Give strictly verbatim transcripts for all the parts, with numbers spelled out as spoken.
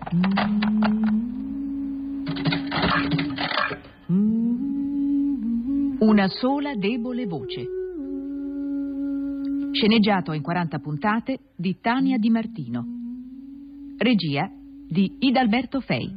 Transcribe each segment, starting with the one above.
Una sola debole voce. Sceneggiato in quaranta puntate di Tania Di Martino. Regia di Idalberto Fei.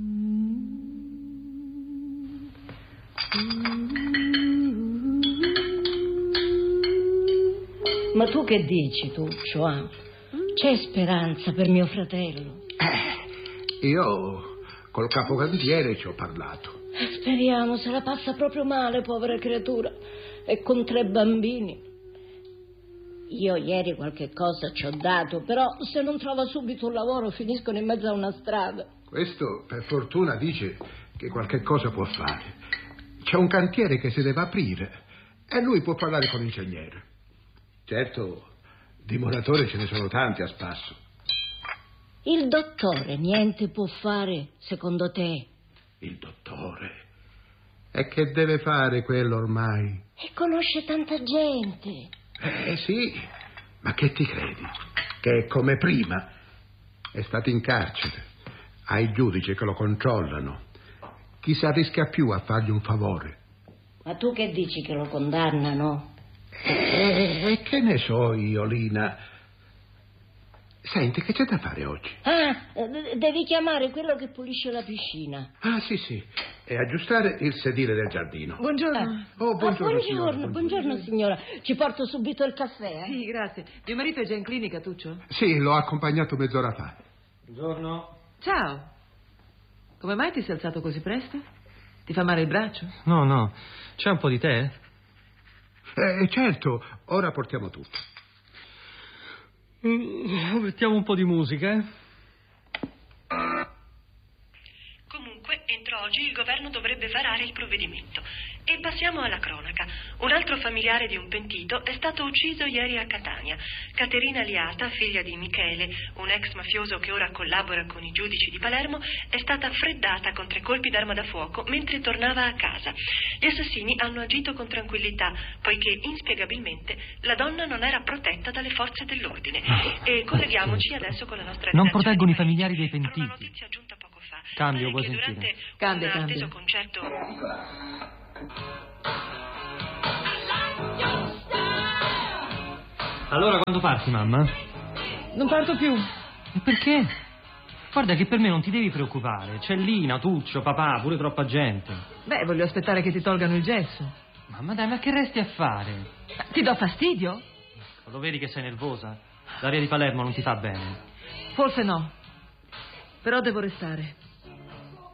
Ma tu che dici, Tuccio? Ah? C'è speranza per mio fratello? Eh, io col capocantiere ci ho parlato. Speriamo, se la passa proprio male, povera creatura. E con tre bambini. Io ieri qualche cosa ci ho dato, però se non trova subito un lavoro finiscono in mezzo a una strada. Questo, per fortuna, dice che qualche cosa può fare. C'è un cantiere che si deve aprire e lui può parlare con l'ingegnere. Certo, dimoratori ce ne sono tanti a spasso. Il dottore niente può fare, secondo te? Il dottore? E che deve fare quello ormai? E conosce tanta gente. Eh sì, ma che ti credi? Che è come prima. È stato in carcere. Ha i giudici che lo controllano. Chi si arrisca più a fargli un favore? Ma tu che dici, che lo condannano? E eh, che ne so io, Lina. Senti, che c'è da fare oggi? Ah, devi chiamare quello che pulisce la piscina. Ah, sì, sì. E aggiustare il sedile del giardino. Buongiorno. Eh. Oh, buongiorno, ah, buongiorno, signora. buongiorno, buongiorno, signora. Ci porto subito il caffè, eh? Sì, grazie. Mio marito è già in clinica, Tuccio? Sì, l'ho accompagnato mezz'ora fa. Buongiorno. Ciao. Come mai ti sei alzato così presto? Ti fa male il braccio? No, no. C'è un po' di tè? Eh, certo. Ora portiamo tutto. Mm, mettiamo un po' di musica, eh? Comunque, entro oggi il governo dovrebbe varare il provvedimento. E passiamo alla cronaca. Un altro familiare di un pentito è stato ucciso ieri a Catania. Caterina Liata, figlia di Michele, un ex mafioso che ora collabora con i giudici di Palermo, è stata freddata con tre colpi d'arma da fuoco mentre tornava a casa. Gli assassini hanno agito con tranquillità, poiché inspiegabilmente la donna non era protetta dalle forze dell'ordine. E colleghiamoci adesso con la nostra Non redazione proteggono di i familiari dei Parigi. pentiti. Una notizia giunta poco fa. Cambio, Pare vuoi che sentire? durante Cambia, un cambia. atteso concerto... Allora quando parti, mamma? Non parto più. E perché? Guarda che per me non ti devi preoccupare. C'è Lina, Tuccio, papà, pure troppa gente. Beh, voglio aspettare che ti tolgano il gesso. Mamma dai, ma che resti a fare? Ti do fastidio? Lo vedi che sei nervosa? L'aria di Palermo non ti fa bene. Forse no. Però devo restare.